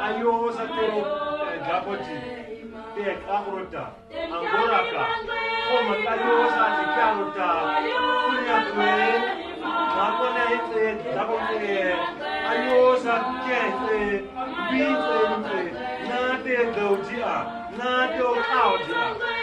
ayo satero gaboti te kabrota angoraka koma ayo satikauta kunya kwe makona ite gaboti ayo sakete bite na de dojia na do kaudia